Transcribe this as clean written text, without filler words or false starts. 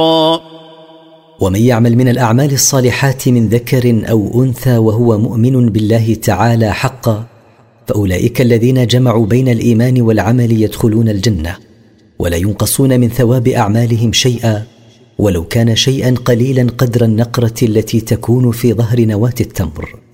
ومن يعمل من الأعمال الصالحات من ذكر أو أنثى وهو مؤمن بالله تعالى حقا فأولئك الذين جمعوا بين الإيمان والعمل يدخلون الجنة ولا ينقصون من ثواب أعمالهم شيئا ولو كان شيئا قليلا قدر النقرة التي تكون في ظهر نواة التمر.